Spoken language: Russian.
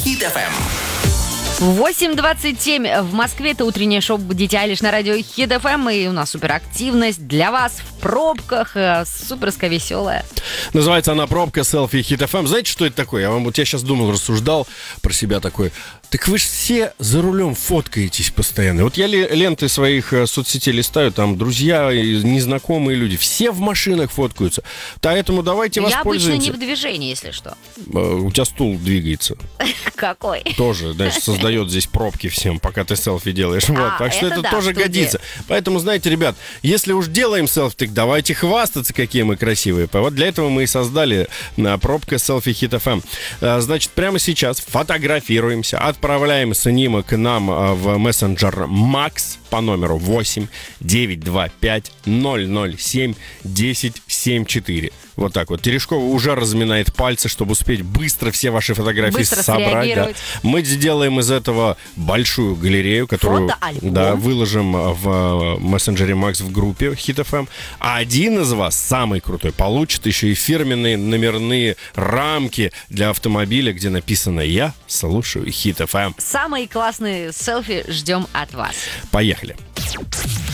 Hit FM. 8:27 в Москве. Это утреннее шоу «Будите Айлиш» на радио Hit FM. И у нас суперактивность для вас в пробках. Суперская, веселая. Называется она «Пробка селфи Hit FM». Знаете, что это такое? Я сейчас думал, рассуждал про себя такой. Так вы же все за рулем фоткаетесь постоянно. Вот я ленты своих соцсетей листаю, там друзья, незнакомые люди, все в машинах фоткаются. Поэтому давайте воспользуемся. Я обычно не в движении, если что. У тебя стул двигается. Какой? Тоже, знаешь, создает здесь пробки всем, пока ты селфи делаешь. Вот, так что это да, тоже годится. Поэтому, знаете, ребят, если уж делаем селфи, так давайте хвастаться, какие мы красивые. Вот для этого мы и создали пробка селфи Hit FM. Значит, прямо сейчас фотографируемся, отправляем снимок нам в мессенджер Max по номеру 8 925 007 1074. Вот так вот. Терешкова уже разминает пальцы, чтобы успеть быстро все ваши фотографии собрать. Да. Мы сделаем из этого большую галерею, которую выложим в мессенджере Max в группе Hit FM. А один из вас, самый крутой, получит еще и фирменные номерные рамки для автомобиля, где написано «Я слушаю Hit FM». Самые классные селфи ждем от вас. Поехали.